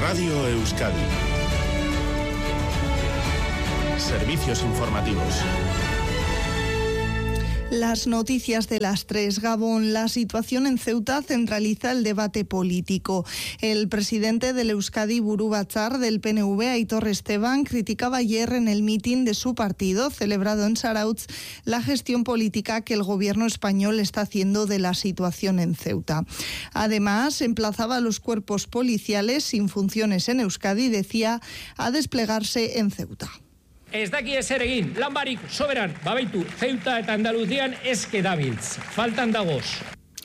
Radio Euskadi. Servicios informativos. Las noticias de las 3. Gabón, la situación en Ceuta centraliza el debate político. El presidente del Euskadi Buru Batzar del PNV, Aitor Esteban, criticaba ayer en el mitin de su partido, celebrado en Zarautz, la gestión política que el gobierno español está haciendo de la situación en Ceuta. Además, emplazaba a los cuerpos policiales sin funciones en Euskadi y decía a desplegarse en Ceuta. Ez daki ezer egin, lan barik soberan, babaitu, Ceuta eta Andaluzian eske dabiltz, faltan dagoz.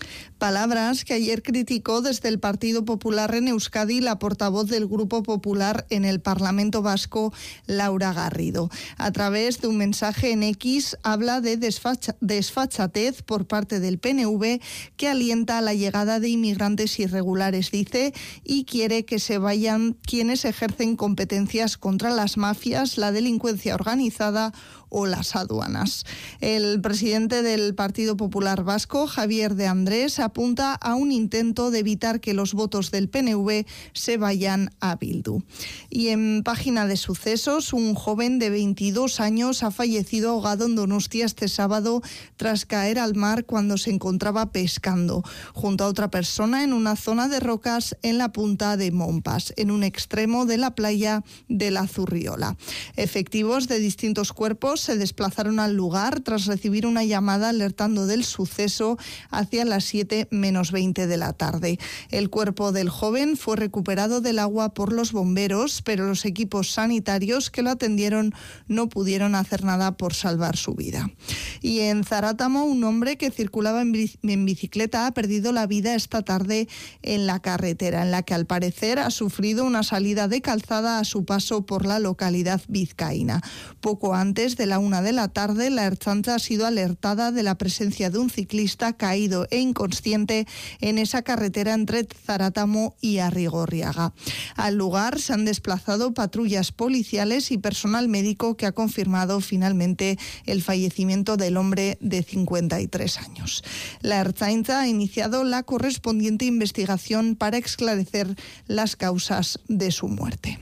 Palabras que ayer criticó desde el Partido Popular en Euskadi la portavoz del Grupo Popular en el Parlamento Vasco, Laura Garrido. A través de un mensaje en X habla de desfachatez por parte del PNV que alienta a la llegada de inmigrantes irregulares, dice, y quiere que se vayan quienes ejercen competencias contra las mafias, la delincuencia organizada o las aduanas. El presidente del Partido Popular Vasco, Javier de Andrés, apunta a un intento de evitar que los votos del PNV se vayan a Bildu. Y en página de sucesos, un joven de 22 años ha fallecido ahogado en Donostia este sábado tras caer al mar cuando se encontraba pescando, junto a otra persona en una zona de rocas en la punta de Mompas, en un extremo de la playa de la Zurriola. Efectivos de distintos cuerpos se desplazaron al lugar tras recibir una llamada alertando del suceso hacia las 7 menos 20 de la tarde. El cuerpo del joven fue recuperado del agua por los bomberos, pero los equipos sanitarios que lo atendieron no pudieron hacer nada por salvar su vida. Y en Zarátamo, un hombre que circulaba en bicicleta ha perdido la vida esta tarde en la carretera, en la que al parecer ha sufrido una salida de calzada a su paso por la localidad vizcaína. Poco antes de la 1 de la tarde, la Ertzaintza ha sido alertada de la presencia de un ciclista caído e inconsciente en esa carretera entre Zarátamo y Arrigorriaga. Al lugar se han desplazado patrullas policiales y personal médico que ha confirmado finalmente el fallecimiento del hombre de 53 años. La Ertzaintza ha iniciado la correspondiente investigación para esclarecer las causas de su muerte.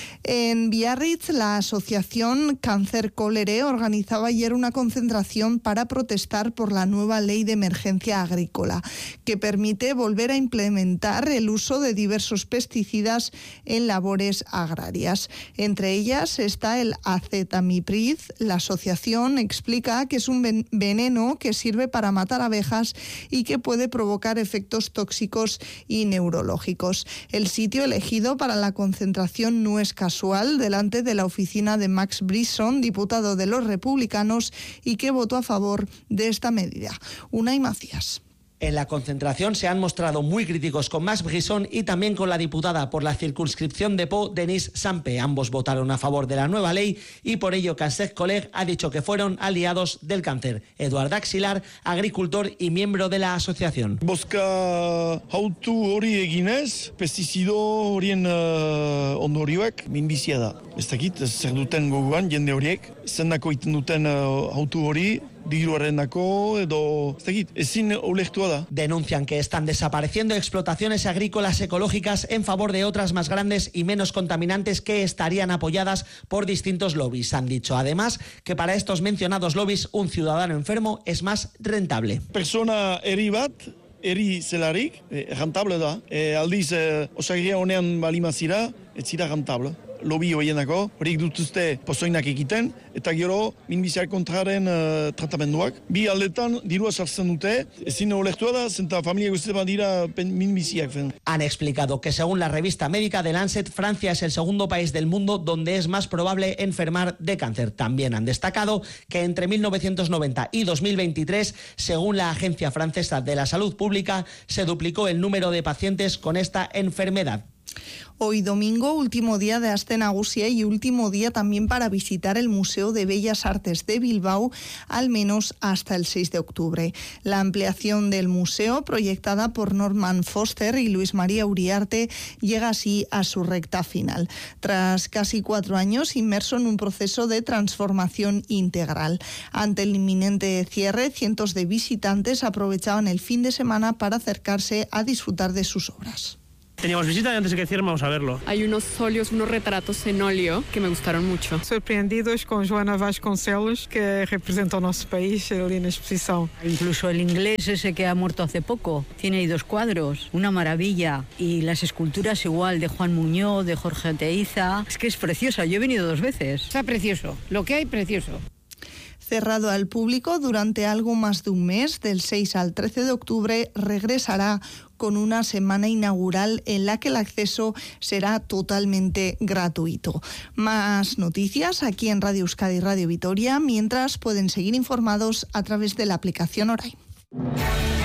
En Biarritz, la asociación Cáncer Cólere organizaba ayer una concentración para protestar por la nueva ley de emergencia agrícola, que permite volver a implementar el uso de diversos pesticidas en labores agrarias. Entre ellas está el acetamiprid. La asociación explica que es un veneno que sirve para matar abejas y que puede provocar efectos tóxicos y neurológicos. El sitio elegido para la concentración no es casual, delante de la oficina de Max Brisson, diputado de los republicanos, y que votó a favor de esta medida. Unai Macías. En la concentración se han mostrado muy críticos con Max Brisson y también con la diputada por la circunscripción de Pau, Denise Sampe. Ambos votaron a favor de la nueva ley y por ello Cáncer Cólere ha dicho que fueron aliados del cáncer. Eduard Axilar, agricultor y miembro de la asociación. Boska hautu hori eginez, pestizido horien ondorioak minbizia da. Ez dakit, zer duten gogoan jende horiek, zendako iten duten hautu hori, diruarendako edo ez dakit, ezin ulertua da. Denuncian que están desapareciendo explotaciones agrícolas ecológicas en favor de otras más grandes y menos contaminantes que estarían apoyadas por distintos lobbies. Han dicho además que para estos mencionados lobbies un ciudadano enfermo es más rentable. Persona eri bat, eri zelarik, rentable da. Aldiz, osagia honean balimazira, ez zira rentable. Lobby horienako, horiek dutuzte pozoinak egiten, eta gero minbiziak kontraren tratamenduak. Bi aldetan dirua sartzen dute, ezin ulertua da, zenta familia guztetan dira minbiziak. Han explicado que según la revista médica de Lancet, Francia es el segundo país del mundo donde es más probable enfermar de cáncer. También han destacado que entre 1990 y 2023, según la Agencia Francesa de la Salud Pública, se duplicó el número de pacientes con esta enfermedad. Hoy domingo, último día de Aste Nagusia y último día también para visitar el Museo de Bellas Artes de Bilbao, al menos hasta el 6 de octubre. La ampliación del museo, proyectada por Norman Foster y Luis María Uriarte, llega así a su recta final, tras casi 4 años inmerso en un proceso de transformación integral. Ante el inminente cierre, cientos de visitantes aprovechaban el fin de semana para acercarse a disfrutar de sus obras. Teníamos visita y antes de que cierren vamos a verlo. Hay unos óleos, unos retratos en óleo que me gustaron mucho. Surpreendidos con Joana Vasconcelos, que representa nuestro país ali en la exposición. Incluso el inglés ese que ha muerto hace poco, tiene ahí 2 cuadros, una maravilla. Y las esculturas igual, de Juan Muñoz, de Jorge Teiza. Es que es preciosa, yo he venido 2 veces. Está precioso, lo que hay precioso. Cerrado al público durante algo más de un mes, del 6 al 13 de octubre, regresará con una semana inaugural en la que el acceso será totalmente gratuito. Más noticias aquí en Radio Euskadi y Radio Vitoria, mientras pueden seguir informados a través de la aplicación Orain.